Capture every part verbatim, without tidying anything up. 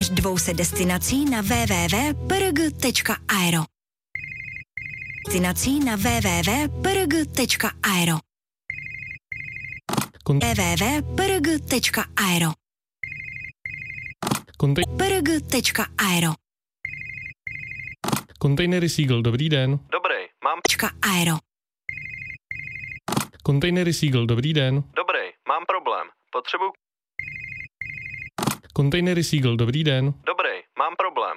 až dvě stě destinací na w w w tečka p r g tečka aero. Destinací na w w w tečka p r g tečka aero. w w w tečka p r g tečka aero. Kontej- p r g tečka aero. Kontejnery Seagull, dobrý den. Dobrý, mám... Tečka aero. Kontejnery Seagull, dobrý den. Dobrý, mám problém. Potřebuju... Kontejnery Seagull, dobrý den. Dobrý, mám problém.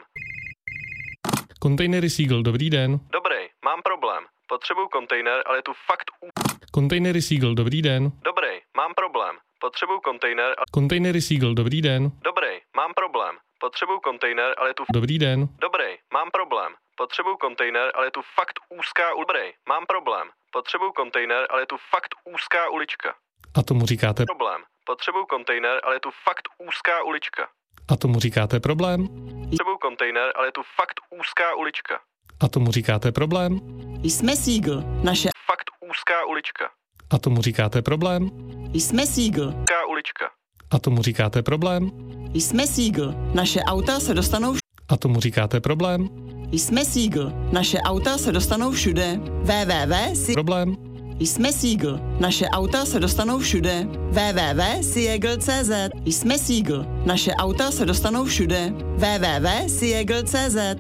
Kontejnery Seagull, dobrý den. Dobrý, mám problém. Potřebuju kontejner, ale je tu fakt... U... Kontejnery Seagull, dobrý den. Dobrý, mám problém. Potřebuju kontejner, ale... Kontejnery Seagull, dobrý den. Dobrý, mám problém. Potřebuju kontejner, ale je tu... Dobrý den. Dobrý, mám problém. Potřebuju kontejner, ale je tu fakt úzká... u- Dobrý, mám problém. Potřebuju kontejner, ale je tu fakt úzká ulička. A tomu říkáte... Problém. Potřebuju kontejner, ale je tu fakt úzká ulička. A tomu říkáte problém? Potřebuju kontejner, ale je tu fakt úzká ulička. A tomu říkáte problém? Jsme Seagull, naše... Fakt úzká ulička. A tomu říkáte problém? Jsme Seagull, Úzká ulička. A tomu říkáte problém? jsme Seagull, naše auta se dostanou... A tomu říkáte problém? Jsme Seagull, naše auta se dostanou všude. www. Si... Problém? Jsme Seagull, naše auta se dostanou všude. www tečka seagull tečka c z. Jsme Seagull, naše auta se dostanou všude. www tečka seagull tečka c z.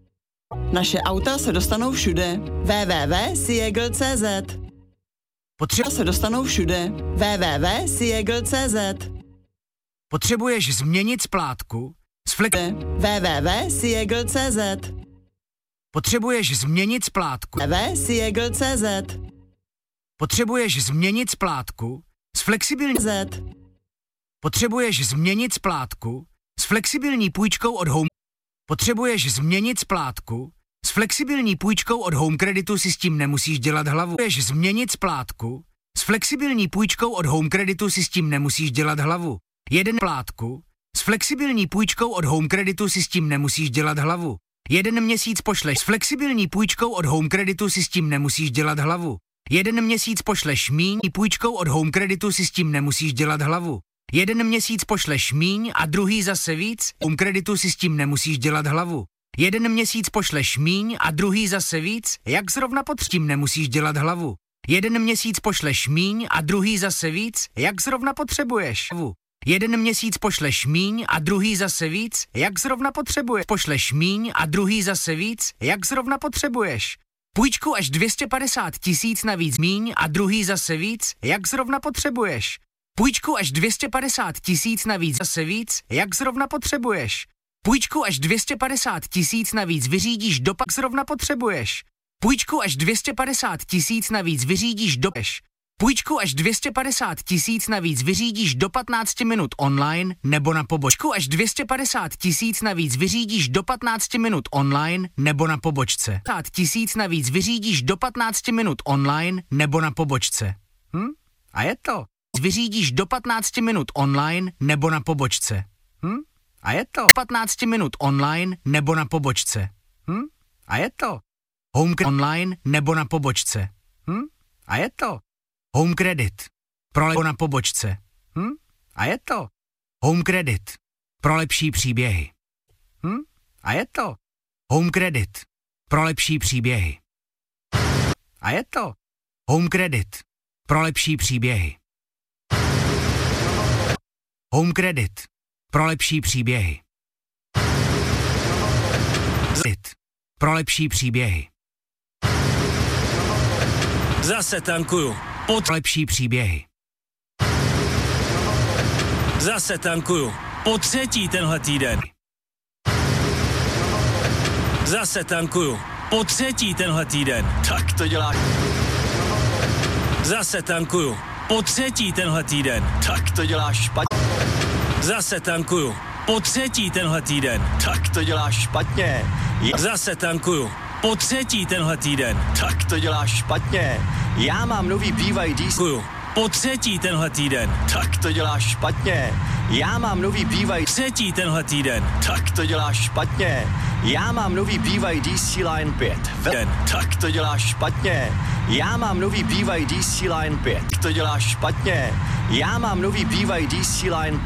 Naše auta se dostanou všude. www tečka seagull tečka c z. Potřeba se dostanou všude. www tečka seagull tečka c z. Potřebuješ změnit splátku z flex... www tečka seagull tečka c z. Potřebuješ změnit splátku. www tečka seagull tečka c z. Potřebuješ změnit splátku z flexibilní... Z. Potřebuješ změnit splátku s flexibilní půjčkou od Home... Potřebuješ změnit splátku s flexibilní půjčkou od Home Creditu, si s tím nemusíš dělat hlavu. Potřebuješ změnit splátku s flexibilní půjčkou od Home Creditu, si s tím nemusíš dělat hlavu. Jeden splátku s flexibilní půjčkou od Home Creditu, si s tím nemusíš dělat hlavu. Jeden měsíc pošleš s flexibilní půjčkou od Home Creditu, si s tím nemusíš dělat hlavu. Jeden měsíc pošleš míň půjčkou od Home Creditu, si s tím nemusíš dělat hlavu. Jeden měsíc pošleš míň a druhý zase víc, Home Creditu, si s tím nemusíš dělat hlavu. Jeden měsíc pošleš míň a druhý zase víc, jak zrovna pod tím nemusíš dělat hlavu. Jeden měsíc pošleš míň a druhý zase víc, jak zrovna potřebuješ. Jeden měsíc pošleš míň a druhý zase víc, jak zrovna potřebuješ. Pošleš míň a druhý zase víc, jak zrovna potřebuješ. Půjčku až dvě stě padesát tisíc navíc míň a druhý zase víc, jak zrovna potřebuješ. Půjčku až dvě stě padesát tisíc navíc zase víc, jak zrovna potřebuješ. Půjčku až dvě stě padesát tisíc navíc vyřídíš do pak zrovna potřebuješ. Půjčku až dvě stě padesát tisíc navíc vyřídíš do peš. Půjčku až dvě stě padesát tisíc navíc vyřídíš do patnácti minut online nebo na pobočku. Až dvě stě padesát tisíc navíc vyřídíš do patnácti minut online nebo na pobočce. padesát tisíc navíc vyřídíš do patnácti minut online nebo na pobočce. Hm? A je to. Vyřídíš do patnácti minut online nebo na pobočce. Hm? A je to. patnácti minut online nebo na pobočce. Hm? A je to. Home online nebo na pobočce. Hm? A je to. Home Credit. Pro na pobočce. Hm? A je to. Home Credit. Pro lepší příběhy. Hm? A je to. Home Credit. Pro lepší příběhy. A je to. Home Credit. Pro lepší příběhy. Home Credit. Pro lepší příběhy. Zit. Pro lepší příběhy. Zase tankuju. Pod lepší příběhy. Zase tankuju. Po třetí tenhle týden. Zase tankuju. Po třetí tenhle týden. Tak to děláš. Zase tankuju. Po třetí tenhle týden. Tak to děláš špatně. Zase tankuju. Po třetí tenhle týden. Tak to děláš špatně. Je... Zase tankuju. Po třetí tenhle týden. Tak to děláš špatně. Já mám nový B Y D. Tankuju. Po třetí tenhle týden. Tak to děláš špatně. Já mám nový B Y D. Třetí tenhle týden. Tak to děláš špatně. Já mám nový B Y D C-Line pět. Den. Tak to děláš špatně. Já mám nový B Y D C-Line pět. To děláš špatně. Já mám nový B Y D C-Line pět.